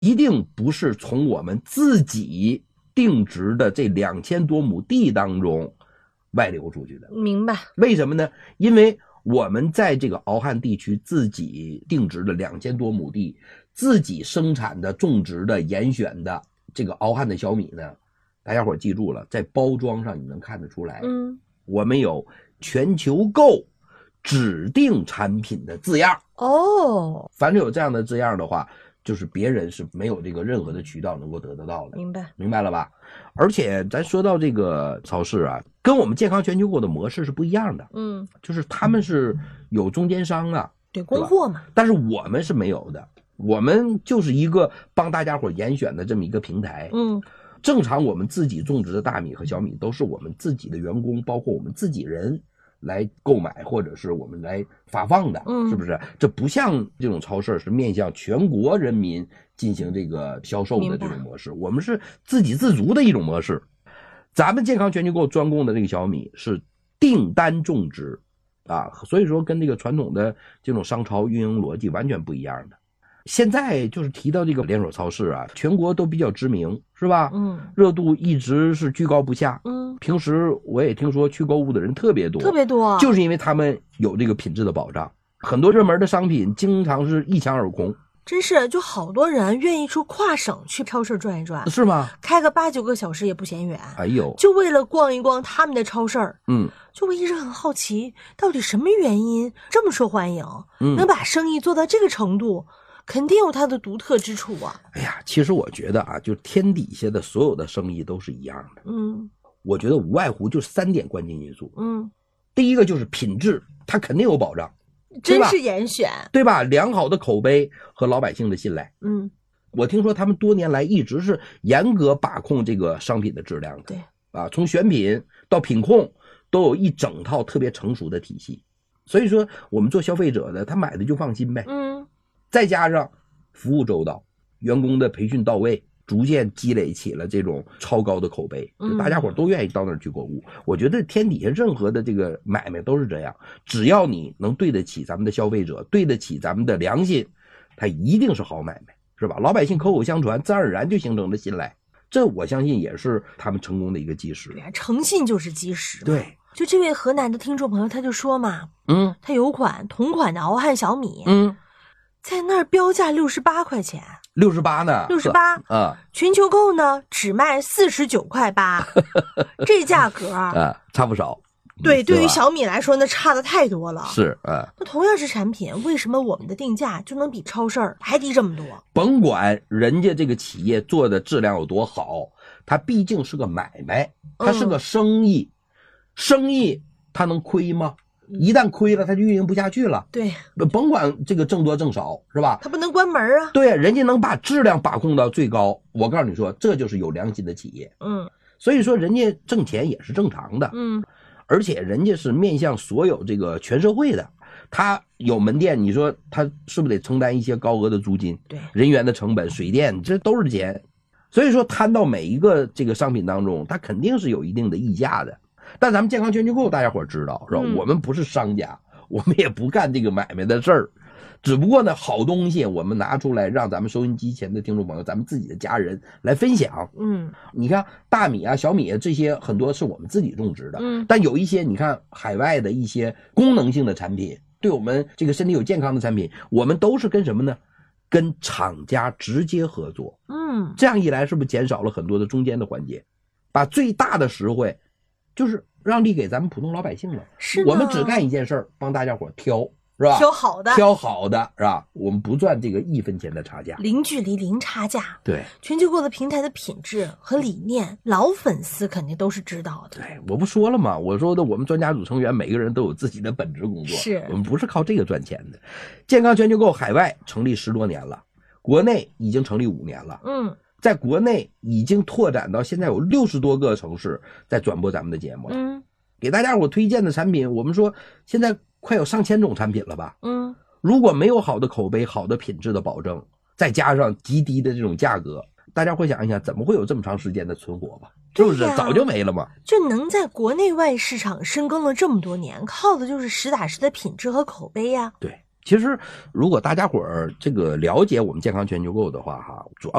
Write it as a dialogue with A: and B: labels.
A: 一定不是从我们自己定植的这2000多亩地当中外流出去的。
B: 明白。
A: 为什么呢？因为我们在这个敖汉地区自己定植的2000多亩地，自己生产的、种植的、严选的这个敖汉的小米呢，大家伙记住了，在包装上你能看得出来，我们有全球购指定产品的字样。
B: 哦，
A: 凡是有这样的字样的话，就是别人是没有这个任何的渠道能够得到的。明白了吧？而且咱说到这个超市啊，跟我们健康全球购的模式是不一样的。就是他们是有中间商啊，
B: 对，供货嘛。
A: 但是我们是没有的，我们就是一个帮大家伙严选的这么一个平台。正常我们自己种植的大米和小米都是我们自己的员工，包括我们自己人来购买，或者是我们来发放的，是不是？这不像这种超市是面向全国人民进行这个销售的这种模式，我们是自给自足的一种模式。咱们健康全球购专供的这个小米是订单种植啊，所以说跟这个传统的这种商超运营逻辑完全不一样的。现在就是提到这个连锁超市啊，全国都比较知名，是吧？热度一直是居高不下。平时我也听说去购物的人特别多，就是因为他们有这个品质的保障。很多热门的商品经常是一抢而空。
B: 真是，就好多人愿意出跨省去超市转一转，
A: 是吗？开
B: 个8、9个小时也不嫌远。
A: 哎呦，
B: 就为了逛一逛他们的超市。就我一直很好奇，到底什么原因这么受欢迎，能把生意做到这个程度？肯定有它的独特之处啊！
A: 哎呀，其实我觉得啊，就天底下的所有的生意都是一样的。我觉得无外乎就3点关键因素。第一个就是品质，它肯定有保障，
B: 真是严选，
A: 对吧？良好的口碑和老百姓的信赖。我听说他们多年来一直是严格把控这个商品的质量的。
B: 对
A: 啊，从选品到品控都有一整套特别成熟的体系。所以说，我们做消费者的，他买的就放心呗。再加上服务周到，员工的培训到位，逐渐积累起了这种超高的口碑，就大家伙都愿意到那儿去购物。我觉得天底下任何的这个买卖都是这样，只要你能对得起咱们的消费者，对得起咱们的良心，它一定是好买卖，是吧？老百姓口口相传，自然而然就形成了信赖，这我相信也是他们成功的一个基石。
B: 对啊，诚信就是基石。
A: 对，
B: 就这位河南的听众朋友他就说嘛，他有同款的敖汉小米，在那儿标价68块钱
A: ，68呢
B: ？68
A: 啊！
B: 全球购呢只卖49.8块，这价格
A: 啊差不少。
B: 对，对于小米来说，那差的太多了。
A: 是啊，
B: 那同样是产品，为什么我们的定价就能比超市还低这么多？
A: 甭管人家这个企业做的质量有多好，它毕竟是个买卖，它是个生意，生意它能亏吗？一旦亏了，它就运营不下去了。
B: 对，
A: 甭管这个挣多挣少，是吧？
B: 它不能关门啊。
A: 对，人家能把质量把控到最高，我告诉你说，这就是有良心的企业。所以说人家挣钱也是正常的。而且人家是面向所有这个全社会的，他有门店，你说他是不是得承担一些高额的租金？
B: 对，
A: 人员的成本、水电，这都是钱。所以说摊到每一个这个商品当中，它肯定是有一定的溢价的。但咱们健康全球购大家伙知道是吧？我们不是商家，我们也不干这个买卖的事儿，只不过呢，好东西我们拿出来让咱们收音机前的听众朋友，咱们自己的家人来分享。你看大米啊、小米啊这些很多是我们自己种植的，但有一些你看海外的一些功能性的产品，对我们这个身体有健康的产品，我们都是跟什么呢？跟厂家直接合作。这样一来是不是减少了很多的中间的环节，把最大的实惠就是让利给咱们普通老百姓了。
B: 是，
A: 我们只干一件事儿，帮大家伙挑，是吧？
B: 挑好的，
A: 是吧？我们不赚这个1分钱的差价，
B: 零距离、零差价。
A: 对，
B: 全球购的平台的品质和理念，老粉丝肯定都是知道的。
A: 对，我不说了吗？我说的我们专家组成员每个人都有自己的本职工作，
B: 是
A: 我们不是靠这个赚钱的。健康全球购海外成立10多年了，国内已经成立5年了。在国内已经拓展到现在有60多个城市在转播咱们的节目了。给大家我推荐的产品，我们说现在快有上千种产品了吧。如果没有好的口碑、好的品质的保证，再加上极低的这种价格，大家会想一想，怎么会有这么长时间的存活吧？是不是？早就没了嘛。
B: 就能在国内外市场深耕了这么多年，靠的就是实打实的品质和口碑呀。
A: 对， 其实如果大家伙儿这个了解我们健康全球购的话哈，主要